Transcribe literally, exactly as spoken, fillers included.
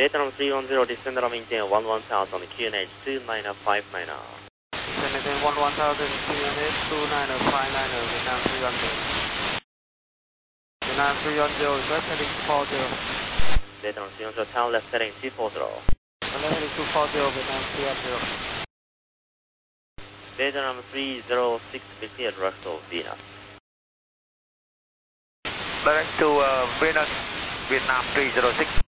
Vietnam three one zero, descend and maintain one one thousand on the Q N H two nine five nine. Maintain one one thousand, Q N H two nine five nine, Vietnam three one zero. Vietnam three one zero, left heading four zero. Vietnam three one zero, town left heading two four zero. Left heading two four zero, Vietnam three one zero. Vietnam three zero six, fifty at Russell, Venus. Direct to uh, Venus, Vietnam three zero six.